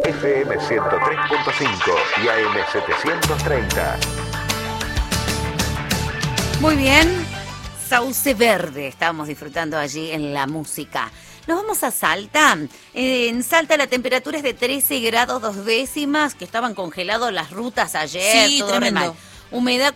FM 103.5 y AM 730. Muy bien, Sauce Verde, estábamos disfrutando allí en la música. Nos vamos a Salta. En Salta la temperatura es de 13 grados 2 décimas, que estaban congelados las rutas ayer, Sí, todo tremendo. re mal. Humedad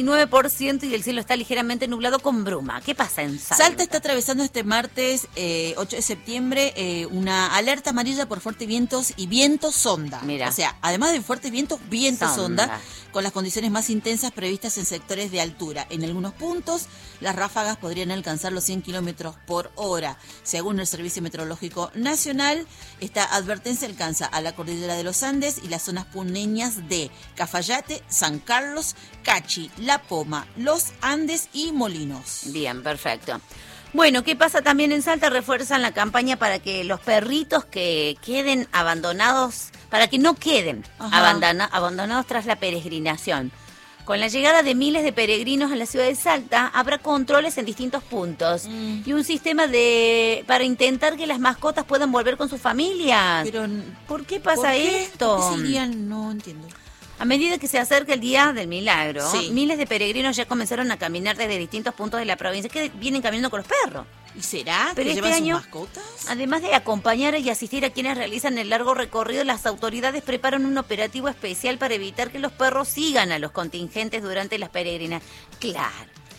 49% y el cielo está ligeramente nublado con bruma. ¿Qué pasa en Salta? Salta está atravesando este martes 8 de septiembre una alerta amarilla por fuertes vientos y viento sonda. Mira. O sea, además de fuertes vientos, viento Sonda. sonda, con las condiciones más intensas previstas en sectores de altura. En algunos puntos, las ráfagas podrían alcanzar los 100 kilómetros por hora. Según el Servicio Meteorológico Nacional, esta advertencia alcanza a la cordillera de los Andes y las zonas puneñas de Cafayate, San Carlos, Cachi, La Poma, Los Andes y Molinos. Bien, perfecto. Bueno, ¿qué pasa también en Salta? Refuerzan la campaña para que los perritos que queden abandonados, para que no queden abandonados tras la peregrinación. Con la llegada de miles de peregrinos a la ciudad de Salta, habrá controles en distintos puntos y un sistema para intentar que las mascotas puedan volver con sus familias. Pero, ¿Por qué pasa ¿por qué? esto? ¿Por qué se irían? No entiendo. A medida que se acerca el Día del Milagro, Sí. miles de peregrinos ya comenzaron a caminar desde distintos puntos de la provincia, que vienen caminando con los perros. ¿Y será Pero que este llevan año, sus mascotas? Además de acompañar y asistir a quienes realizan el largo recorrido, las autoridades preparan un operativo especial para evitar que los perros sigan a los contingentes durante las peregrinas. Claro.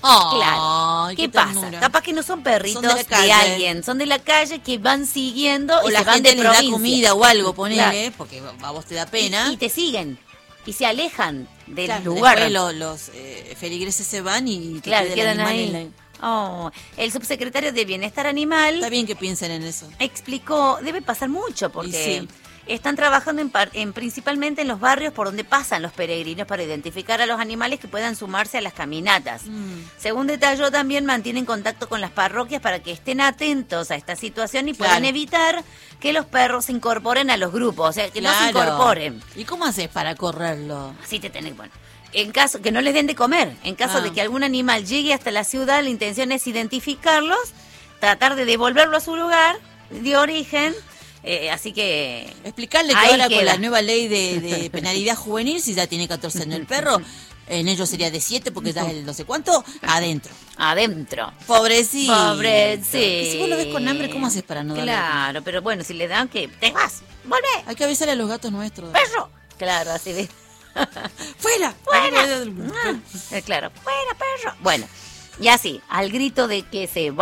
Claro. Ay, ¿Qué qué pasa? ternura. Capaz que no son perritos Son de la calle. alguien, son de la calle que van siguiendo O y la se van gente de les da provincia. comida o algo, ponele, Claro. porque a vos te da pena. Y te siguen. Y se alejan del Claro, lugar. después los feligreses se van y te Claro, queda el quedan animal ahí. en la- Oh, el subsecretario de Bienestar Animal Está bien que piensen en eso. explicó, debe pasar mucho porque Y sí. están trabajando principalmente en los barrios por donde pasan los peregrinos para identificar a los animales que puedan sumarse a las caminatas. Según detalló, también mantienen contacto con las parroquias para que estén atentos a esta situación y puedan Claro. evitar que los perros se incorporen a los grupos, o sea, que no se Claro. incorporen. ¿Y cómo haces para correrlo? Así te tenés, bueno. En caso que no les den de comer, en caso de que algún animal llegue hasta la ciudad, la intención es identificarlos, tratar de devolverlo a su lugar de origen, así que... Explicarle que ahí ahora con queda. la nueva ley de penalidad juvenil, si ya tiene 14 años el perro, en ellos sería de 7 porque ya es el no sé cuánto, adentro. Adentro. Pobrecito. Pobrecito. Y si vos lo ves con hambre, ¿cómo haces para no darle? Claro, pero bueno, si le dan que... ¡Te vas! ¡Volvé! Hay que avisarle a los gatos nuestros. ¡Perro! Claro, así ves. ¡Fuera! ¡Fuera! Claro, ¡fuera, perro! Bueno, y así, al grito de que se va